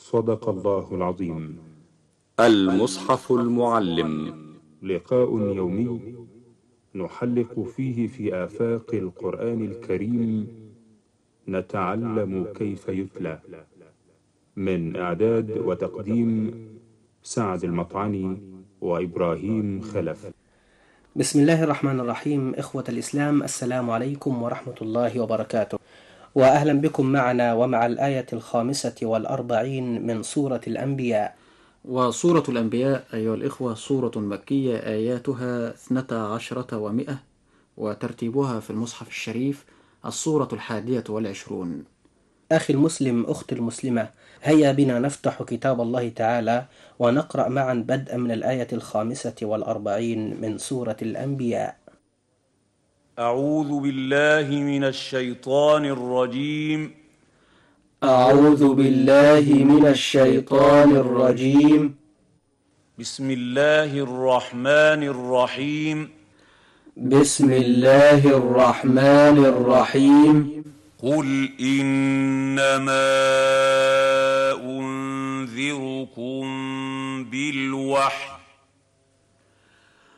صدق الله العظيم. المصحف المعلم، لقاء يومي نحلق فيه في آفاق القرآن الكريم، نتعلم كيف يتلى. من إعداد وتقديم سعد المطعني وإبراهيم خلف. بسم الله الرحمن الرحيم. إخوة الإسلام، السلام عليكم ورحمة الله وبركاته، وأهلا بكم معنا ومع الآية 45 من سورة الأنبياء. وسورة الأنبياء أيها الإخوة سورة مكية، آياتها 12 و100، وترتيبها في المصحف الشريف السورة 21. أخي المسلم، أختي المسلمة، هيا بنا نفتح كتاب الله تعالى ونقرأ معا بدءا من الآية 45 من سورة الأنبياء. أعوذ بالله من الشيطان الرجيم. أعوذ بالله من الشيطان الرجيم. بسم الله الرحمن الرحيم. بسم الله الرحمن الرحيم. قل إنما أنذركم بالوحي